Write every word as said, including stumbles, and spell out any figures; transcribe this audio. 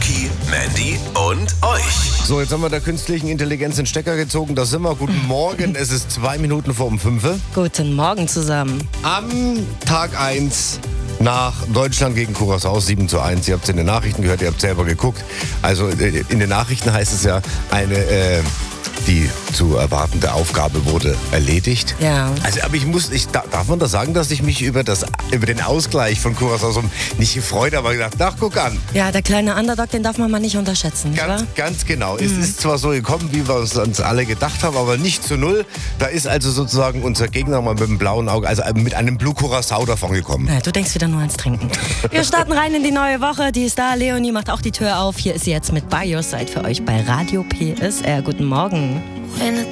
Mucki, Mandy und euch. So, jetzt haben wir der künstlichen Intelligenz den Stecker gezogen. Da sind wir. Guten Morgen. Es ist zwei Minuten vor um fünf. Guten Morgen zusammen. Am Tag eins nach Deutschland gegen Curaçao sieben zu eins. Ihr habt es in den Nachrichten gehört, ihr habt selber geguckt. Also in den Nachrichten heißt es ja, eine äh, die zu erwartende Aufgabe wurde erledigt. Ja. Also, aber ich muss, ich, darf man da sagen, dass ich mich über, das, über den Ausgleich von Curaçao so nicht gefreut habe, aber gedacht, ach, guck an. Ja, der kleine Underdog, den darf man mal nicht unterschätzen, Ganz, oder? ganz genau. Mhm. Es ist zwar so gekommen, wie wir uns, uns alle gedacht haben, aber nicht zu null. Da ist also sozusagen unser Gegner mal mit dem blauen Auge, also mit einem Blue Curaçao davon gekommen. Ja, du denkst wieder nur ans Trinken. Wir starten rein in die neue Woche. Die ist da. Leonie macht auch die Tür auf. Hier ist sie jetzt mit By Your Side für euch bei Radio P S R. Guten Morgen. When the